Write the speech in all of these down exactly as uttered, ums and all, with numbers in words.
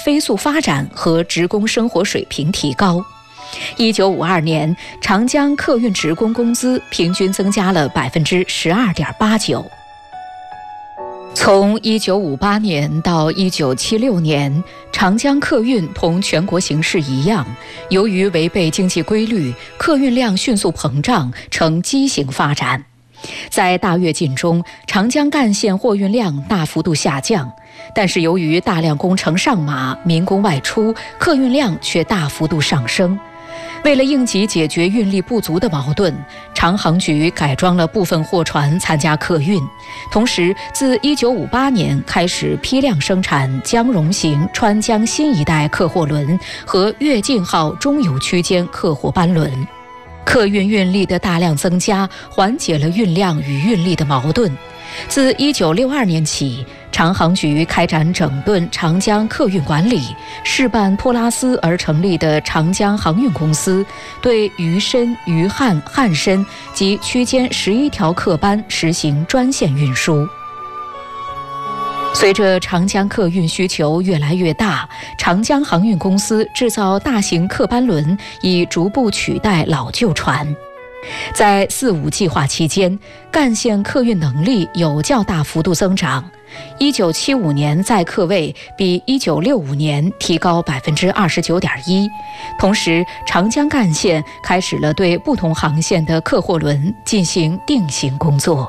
飞速发展和职工生活水平提高。一九五二年，长江客运职工工资平均增加了百分之十二点八九。从一九五八年到一九七六年，长江客运同全国形势一样，由于违背经济规律，客运量迅速膨胀，呈畸形发展。在大跃进中，长江干线货运量大幅度下降，但是由于大量工程上马，民工外出，客运量却大幅度上升。为了应急解决运力不足的矛盾，长航局改装了部分货船参加客运，同时自一九五八年开始批量生产江蓉型川江新一代客货轮和粤晋号中游区间客货班轮。客运运力的大量增加，缓解了运量与运力的矛盾。自一九六二年起，长航局开展整顿长江客运管理，试办托拉斯而成立的长江航运公司，对渝深、渝汉、汉深及区间十一条客班实行专线运输。随着长江客运需求越来越大，长江航运公司制造大型客班轮，以逐步取代老旧船。在四五计划期间，干线客运能力有较大幅度增长。一九七五年载客位比一九六五年提高百分之二十九点一。同时，长江干线开始了对不同航线的客货轮进行定型工作。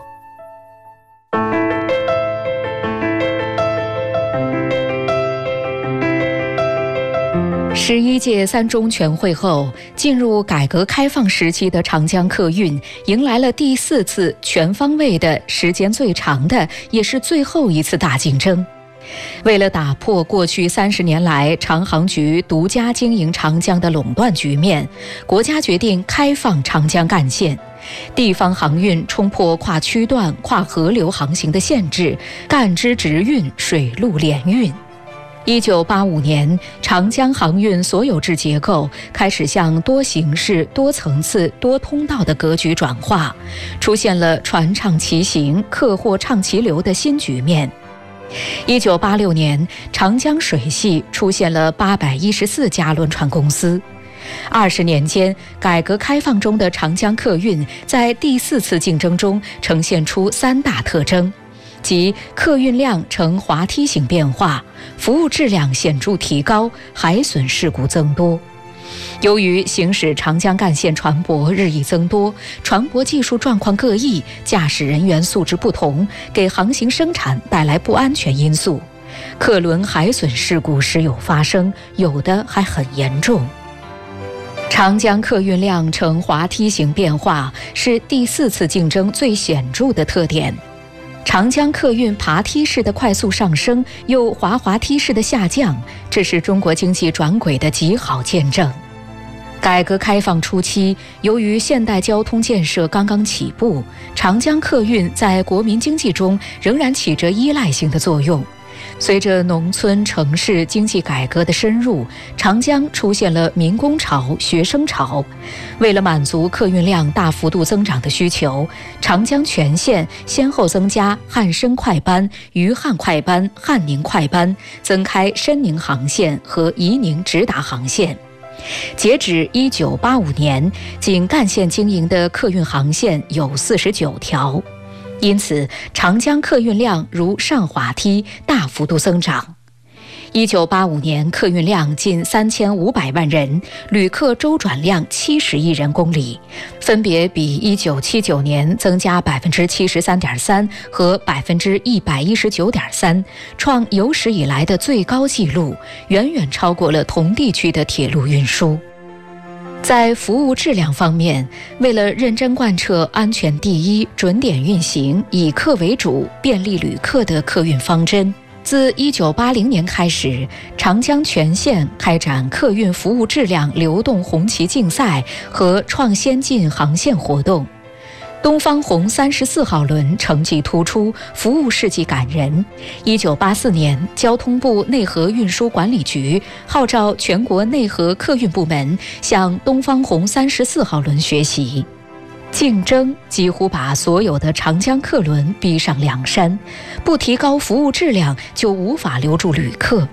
十一届三中全会后，进入改革开放时期的长江客运迎来了第四次全方位的、时间最长的，也是最后一次大竞争。为了打破过去三十年来长航局独家经营长江的垄断局面，国家决定开放长江干线，地方航运冲破跨区段、跨河流航行的限制，干支直运、水陆联运。一九八五年，长江航运所有制结构开始向多形式、多层次、多通道的格局转化，出现了船畅齐行、客货畅齐流的新局面。一九八六年，长江水系出现了八百一十四家轮船公司。二十年间，改革开放中的长江客运在第四次竞争中呈现出三大特征。即客运量呈滑梯型变化，服务质量显著提高，海损事故增多。由于行驶长江干线船舶日益增多，船舶技术状况各异，驾驶人员素质不同，给航行生产带来不安全因素。客轮海损事故时有发生，有的还很严重。长江客运量呈滑梯型变化是第四次竞争最显著的特点。长江客运爬梯式的快速上升，又滑滑梯式的下降，这是中国经济转轨的极好见证。改革开放初期，由于现代交通建设刚刚起步，长江客运在国民经济中仍然起着依赖性的作用。随着农村城市经济改革的深入，长江出现了民工潮、学生潮。为了满足客运量大幅度增长的需求，长江全线先后增加汉深快班、渝汉快班、汉宁快班，增开深宁航线和宜宁直达航线。截止一九八五年，仅干线经营的客运航线有四十九条。因此，长江客运量如上滑梯，大幅度增长。一九八五年，客运量近三千五百万人，旅客周转量七十亿人公里，分别比一九七九年增加百分之七十三点三和百分之一百一十九点三，创有史以来的最高纪录，远远超过了同地区的铁路运输。在服务质量方面，为了认真贯彻安全第一、准点运行、以客为主、便利旅客的客运方针，自一九八零年开始，长江全线开展客运服务质量流动红旗竞赛和创先进航线活动。东方红三十四号轮成绩突出，服务事迹感人。一九八四年，交通部内河运输管理局号召全国内河客运部门向东方红三十四号轮学习。竞争几乎把所有的长江客轮逼上梁山，不提高服务质量就无法留住旅客。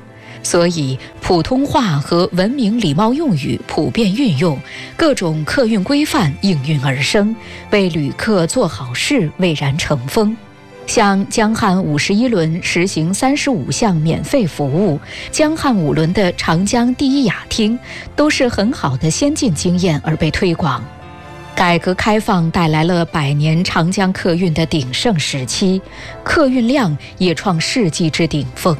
所以普通话和文明礼貌用语普遍运用，各种客运规范应运而生，为旅客做好事蔚然成风。像江汉五十一轮实行三十五项免费服务，江汉五轮的长江第一雅厅都是很好的先进经验而被推广。改革开放带来了百年长江客运的鼎盛时期，客运量也创世纪之顶峰。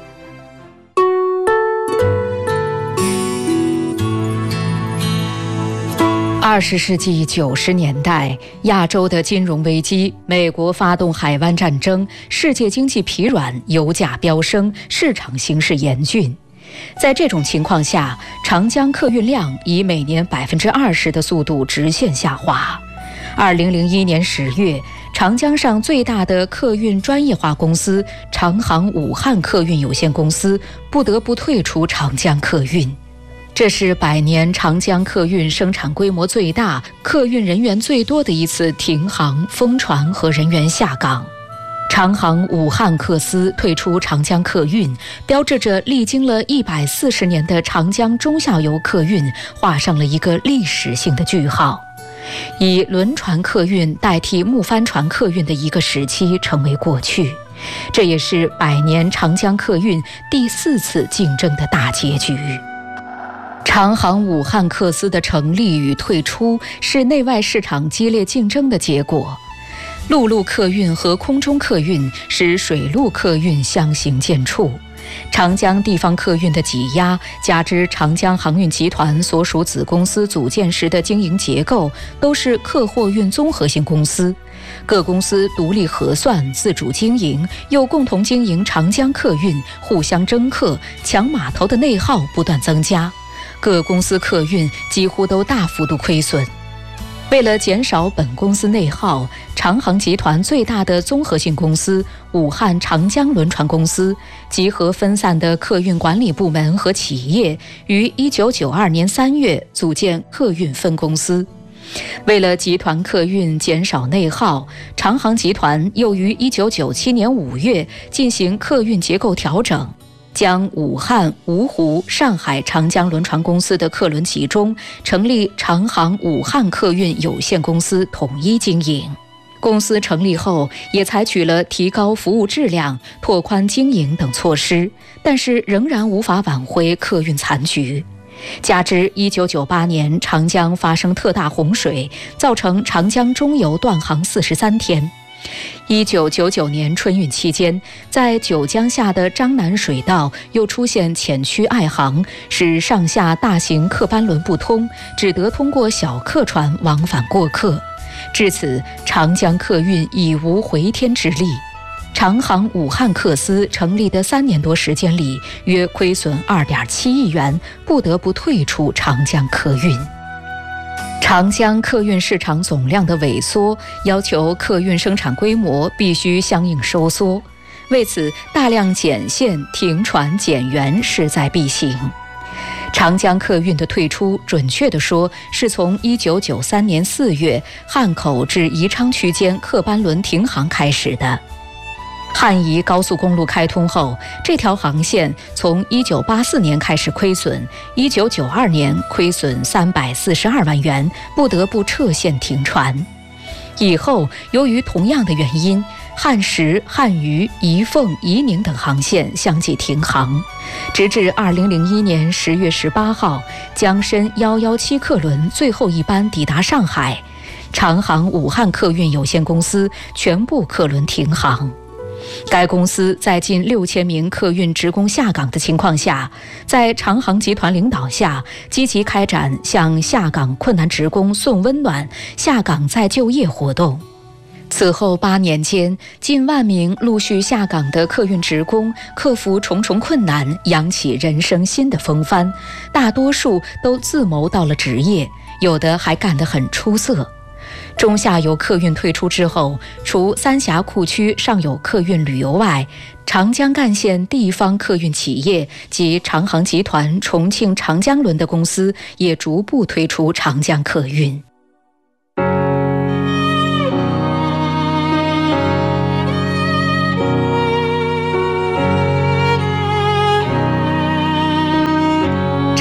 二十世纪九十年代，亚洲的金融危机，美国发动海湾战争，世界经济疲软，油价飙升，市场形势严峻。在这种情况下，长江客运量以每年百分之二十的速度直线下滑。二零零一年十月，长江上最大的客运专业化公司长航武汉客运有限公司不得不退出长江客运。这是百年长江客运生产规模最大、客运人员最多的一次停航、封船和人员下岗。长航武汉客司退出长江客运，标志着历经了一百四十年的长江中下游客运画上了一个历史性的句号。以轮船客运代替木帆船客运的一个时期成为过去，这也是百年长江客运第四次竞争的大结局。长航武汉客司的成立与退出是内外市场激烈竞争的结果。陆路客运和空中客运使水陆客运相形见绌。长江地方客运的挤压，加之长江航运集团所属子公司组建时的经营结构都是客货运综合性公司，各公司独立核算、自主经营，又共同经营长江客运，互相争客、抢码头的内耗不断增加。各公司客运几乎都大幅度亏损。为了减少本公司内耗，长航集团最大的综合性公司武汉长江轮船公司集合分散的客运管理部门和企业，于一九九二年三月组建客运分公司。为了集团客运减少内耗，长航集团又于一九九七年五月进行客运结构调整，将武汉、芜湖、上海长江轮船公司的客轮集中，成立长航武汉客运有限公司统一经营。公司成立后，也采取了提高服务质量、拓宽经营等措施，但是仍然无法挽回客运残局。加之一九九八年长江发生特大洪水，造成长江中游断航四十三天。一九九九年春运期间，在九江下的张南水道又出现浅区隘航，使上下大型客班轮不通，只得通过小客船往返过客。至此，长江客运已无回天之力。长航武汉客司成立的三年多时间里，约亏损二点七亿元，不得不退出长江客运。长江客运市场总量的萎缩，要求客运生产规模必须相应收缩，为此大量减线、停船、减员势在必行。长江客运的退出，准确地说，是从一九九三年四月汉口至宜昌区间客班轮停航开始的。汉宜高速公路开通后，这条航线从一九八四年开始亏损，一九九二年亏损三百四十二万元，不得不撤线停船。以后由于同样的原因，汉石、汉渝、宜凤、宜宁等航线相继停航，直至二零零一年十月十八号，江参一一七客轮最后一班抵达上海，长航武汉客运有限公司全部客轮停航。该公司在近六千名客运职工下岗的情况下，在长航集团领导下，积极开展向下岗困难职工送温暖、下岗再就业活动。此后八年间，近万名陆续下岗的客运职工克服重重困难，扬起人生新的风帆，大多数都自谋到了职业，有的还干得很出色。中下游客运退出之后，除三峡库区尚有客运旅游外，长江干线地方客运企业及长航集团重庆长江轮的公司也逐步退出长江客运。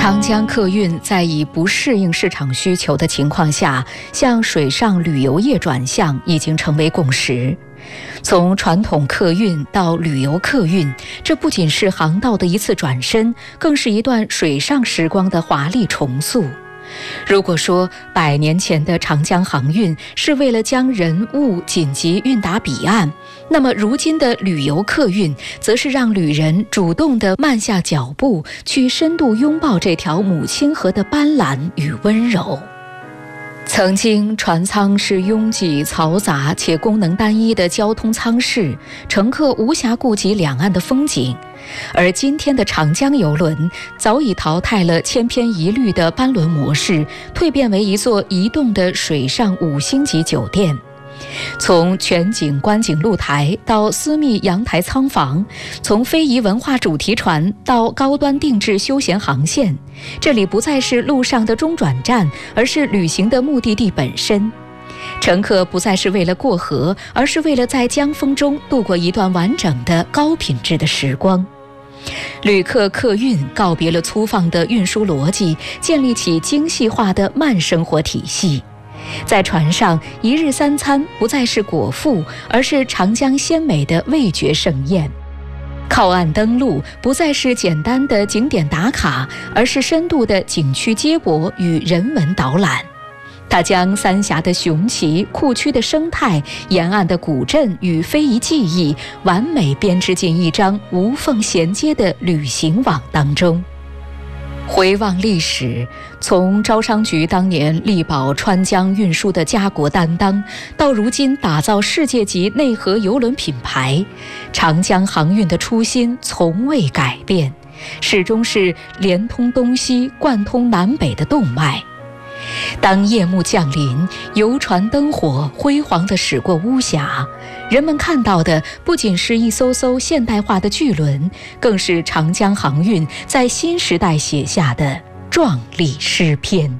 长江客运在以不适应市场需求的情况下，向水上旅游业转向已经成为共识。从传统客运到旅游客运，这不仅是航道的一次转身，更是一段水上时光的华丽重塑。如果说百年前的长江航运是为了将人物紧急运达彼岸，那么如今的旅游客运则是让旅人主动地慢下脚步，去深度拥抱这条母亲河的斑斓与温柔。曾经船舱是拥挤嘈杂且功能单一的交通舱室，乘客无暇顾及两岸的风景。而今天的长江邮轮早已淘汰了千篇一律的班轮模式，蜕变为一座移动的水上五星级酒店。从全景观景露台到私密阳台舱房，从非遗文化主题船到高端定制休闲航线，这里不再是路上的中转站，而是旅行的目的地本身。乘客不再是为了过河，而是为了在江风中度过一段完整的高品质的时光。旅客客运告别了粗放的运输逻辑，建立起精细化的慢生活体系。在船上，一日三餐不再是果腹，而是长江鲜美的味觉盛宴。靠岸登陆不再是简单的景点打卡，而是深度的景区接驳与人文导览。它将三峡的雄奇、库区的生态、沿岸的古镇与非遗技艺完美编织进一张无缝衔接的旅行网当中。回望历史，从招商局当年力保川江运输的家国担当，到如今打造世界级内河邮轮品牌，长江航运的初心从未改变，始终是连通东西、贯通南北的动脉。当夜幕降临，游船灯火辉煌地驶过巫峡，人们看到的不仅是一艘艘现代化的巨轮，更是长江航运在新时代写下的壮丽诗篇。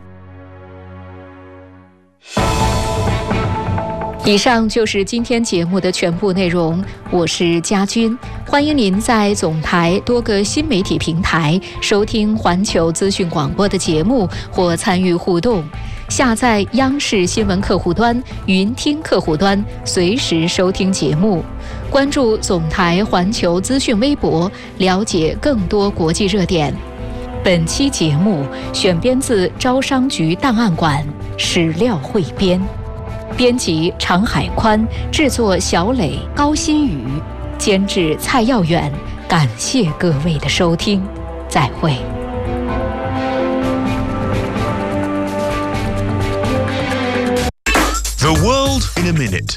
以上就是今天节目的全部内容，我是佳君，欢迎您在总台多个新媒体平台收听环球资讯广播的节目或参与互动，下载央视新闻客户端、云听客户端，随时收听节目。关注总台环球资讯微博，了解更多国际热点。本期节目选编自招商局档案馆史料汇编。编辑常海宽，制作小磊、高新宇，监制蔡耀远。感谢各位的收听，再会。 The world in a minute。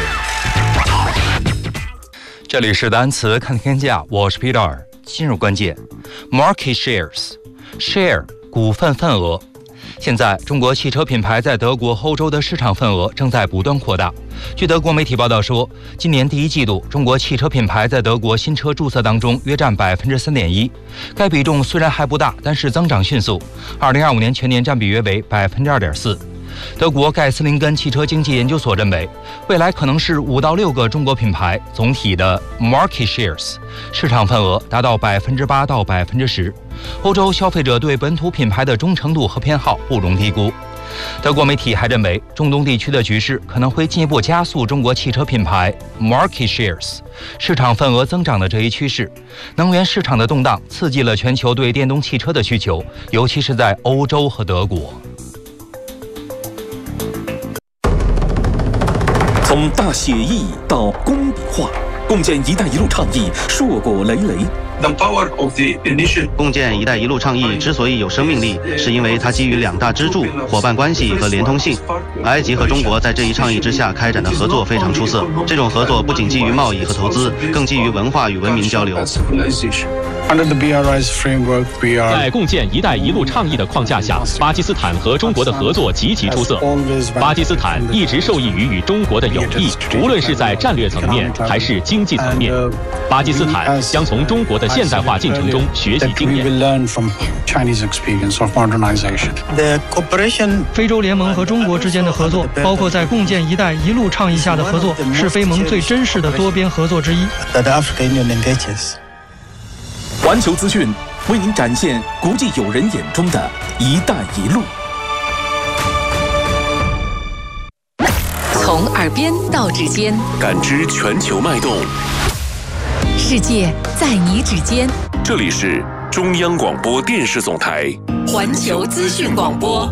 这里是单词看天下，我是 Peter。进入关键 ，market shares，share 股份份额。现在，中国汽车品牌在德国、欧洲的市场份额正在不断扩大。据德国媒体报道说，今年第一季度，中国汽车品牌在德国新车注册当中约占百分之三点一。该比重虽然还不大，但是增长迅速。二零二五年全年占比约为百分之二点四。德国盖斯林根汽车经济研究所认为，未来可能是五到六个中国品牌总体的 market shares 市场份额达到百分之八到百分之十。欧洲消费者对本土品牌的忠诚度和偏好不容低估。德国媒体还认为，中东地区的局势可能会进一步加速中国汽车品牌 market shares 市场份额增长的这一趋势。能源市场的动荡刺激了全球对电动汽车的需求，尤其是在欧洲和德国。 从大写意到工笔画，共建“一带一路”倡议硕果累累。 共建“一带一路”倡议之所以有生命力，是因为它基于两大支柱：伙伴关系和连通性。埃及和中国在这一倡议之下开展的合作非常出色。这种合作不仅基于贸易和投资，更基于文化与文明交流。 在共建“一带一路”倡议的框架下，巴基斯坦和中国的合作极其出色。巴基斯坦一直受益于与中国的友谊，无论是在战略层面还是经济层面。巴基斯坦将从中国的现代化进程中学习经验。 非洲联盟和中国之间的合作，包括在共建“一带一路”倡议下的合作，是非盟最真实的多边合作之一。 环球资讯为您展现国际友人眼中的一带一路。 从耳边到指尖， 感知全球脉动， 世界在你指尖。 这里是中央广播电视总台环球资讯广播。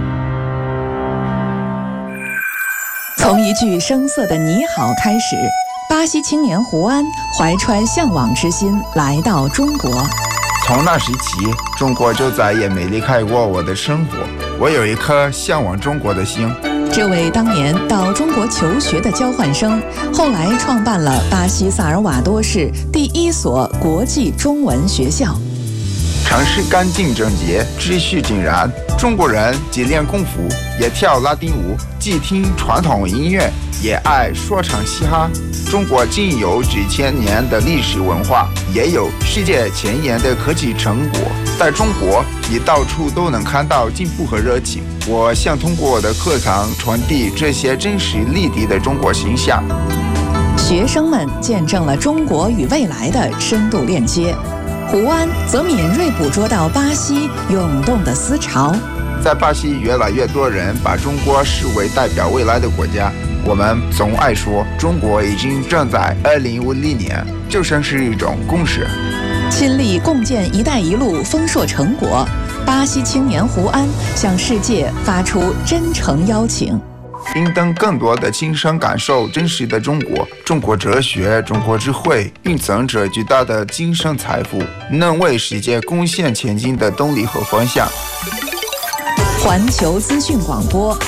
从一句生涩的你好开始，巴西青年胡安怀揣向往之心来到中国。 从那时起，中国就再也没离开过我的生活。我有一颗向往中国的心。 这位当年到中国求学的交换生，后来创办了巴西萨尔瓦多市第一所国际中文学校。 城市干净整洁，秩序井然。中国人既练功夫，也跳拉丁舞，既听传统音乐，也爱说唱嘻哈。中国既有几千年的历史文化，也有世界前沿的科技成果。在中国，你到处都能看到进步和热情。我想通过我的课堂传递这些真实立体的中国形象。 学生们见证了中国与未来的深度链接。胡安则敏锐捕捉到巴西涌动的思潮。 在巴西，越来越多人把中国视为代表未来的国家。我们总爱说，中国已经正在二零五零年，就像是一种共识。 亲历共建“一带一路”丰硕成果，巴西青年胡安向世界发出真诚邀请。 并等更多的亲身感受真实的中国，中国哲学、中国智慧蕴藏着巨大的精神财富，能为世界贡献前进的动力和方向。 环球资讯广播，